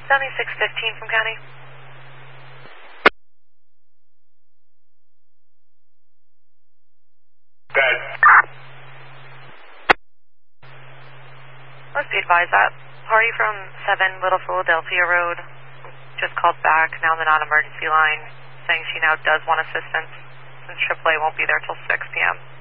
7615 from County. Good. Let's be advised that party from 7 Little Philadelphia Road just called back, now on the non-emergency line, saying she now does want assistance since AAA won't be there till 6 p.m.